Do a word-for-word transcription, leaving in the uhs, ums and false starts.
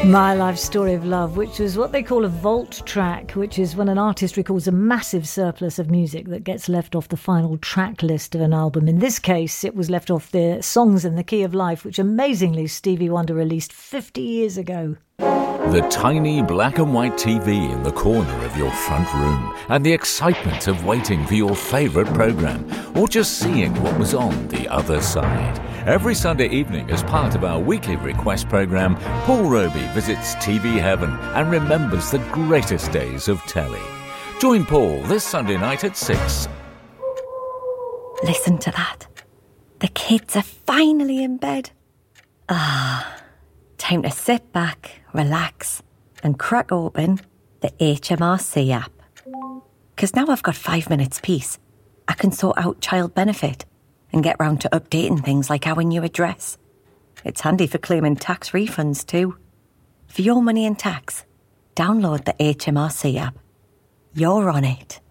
My Life Story of Love, which is what they call a vault track, which is when an artist records a massive surplus of music that gets left off the final track list of an album. In this case, it was left off the Songs in the Key of Life, which amazingly Stevie Wonder released fifty years ago. The tiny black and white T V in the corner of your front room, and the excitement of waiting for your favourite programme, or just seeing what was on the other side. Every Sunday evening, as part of our weekly request programme, Paul Roby visits T V heaven and remembers the greatest days of telly. Join Paul this Sunday night at six. Listen to that. The kids are finally in bed. Ah, time to sit back, relax, and crack open the H M R C app. Because now I've got five minutes peace, I can sort out child benefit and get round to updating things like our new address. It's handy for claiming tax refunds too. For your money and tax, download the H M R C app. You're on it.